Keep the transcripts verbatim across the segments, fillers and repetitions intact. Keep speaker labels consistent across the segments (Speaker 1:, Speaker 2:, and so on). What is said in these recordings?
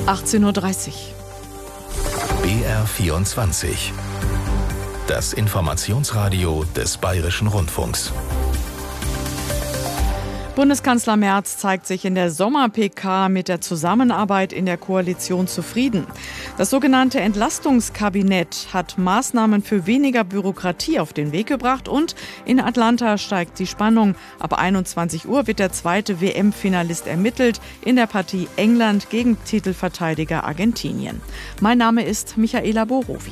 Speaker 1: achtzehn Uhr dreißig.
Speaker 2: B R vierundzwanzig. Das Informationsradio des Bayerischen Rundfunks.
Speaker 1: Bundeskanzler Merz zeigt sich in der Sommer-P K mit der Zusammenarbeit in der Koalition zufrieden. Das sogenannte Entlastungskabinett hat Maßnahmen für weniger Bürokratie auf den Weg gebracht und in Atlanta steigt die Spannung. Ab einundzwanzig Uhr wird der zweite W M-Finalist ermittelt in der Partie England gegen Titelverteidiger Argentinien. Mein Name ist Michaela Borowi.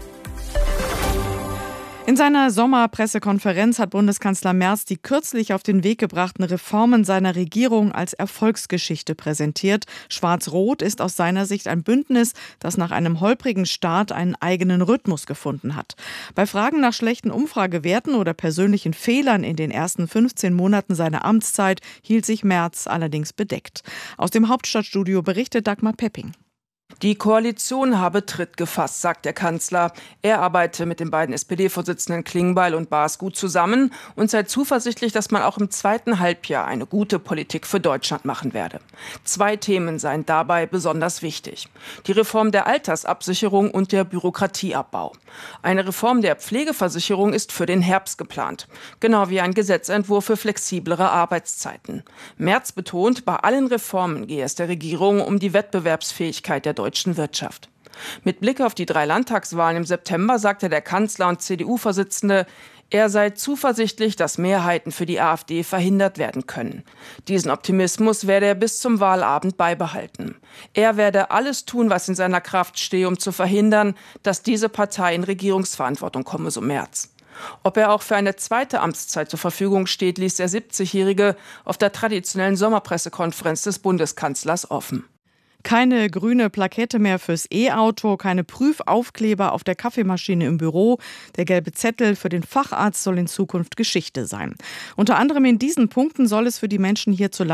Speaker 1: In seiner Sommerpressekonferenz hat Bundeskanzler Merz die kürzlich auf den Weg gebrachten Reformen seiner Regierung als Erfolgsgeschichte präsentiert. Schwarz-Rot ist aus seiner Sicht ein Bündnis, das nach einem holprigen Start einen eigenen Rhythmus gefunden hat. Bei Fragen nach schlechten Umfragewerten oder persönlichen Fehlern in den ersten fünfzehn Monaten seiner Amtszeit hielt sich Merz allerdings bedeckt. Aus dem Hauptstadtstudio berichtet Dagmar Pepping.
Speaker 3: Die Koalition habe Tritt gefasst, sagt der Kanzler. Er arbeite mit den beiden S P D-Vorsitzenden Klingbeil und Baas gut zusammen und sei zuversichtlich, dass man auch im zweiten Halbjahr eine gute Politik für Deutschland machen werde. Zwei Themen seien dabei besonders wichtig: die Reform der Altersabsicherung und der Bürokratieabbau. Eine Reform der Pflegeversicherung ist für den Herbst geplant, genau wie ein Gesetzentwurf für flexiblere Arbeitszeiten. Merz betont, bei allen Reformen gehe es der Regierung um die Wettbewerbsfähigkeit der deutschen Wirtschaft. Mit Blick auf die drei Landtagswahlen im September sagte der Kanzler und C D U-Vorsitzende, er sei zuversichtlich, dass Mehrheiten für die AfD verhindert werden können. Diesen Optimismus werde er bis zum Wahlabend beibehalten. Er werde alles tun, was in seiner Kraft stehe, um zu verhindern, dass diese Partei in Regierungsverantwortung komme, so Merz. Ob er auch für eine zweite Amtszeit zur Verfügung steht, ließ der siebzigjährige auf der traditionellen Sommerpressekonferenz des Bundeskanzlers offen.
Speaker 1: Keine grüne Plakette mehr fürs E-Auto, keine Prüfaufkleber auf der Kaffeemaschine im Büro. Der gelbe Zettel für den Facharzt soll in Zukunft Geschichte sein. Unter anderem in diesen Punkten soll es für die Menschen hierzulande